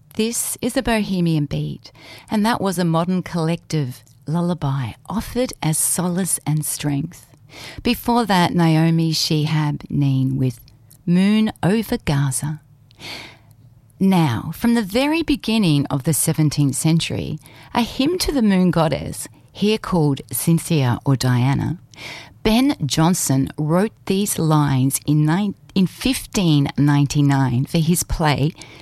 This is a Bohemian Beat, and that was a modern collective lullaby offered as solace and strength. Before that, Naomi Shihab Neen with Moon Over Gaza. Now, from the very beginning of the 17th century, a hymn to the moon goddess, here called Cynthia or Diana, Ben Jonson wrote these lines in 1599 for his play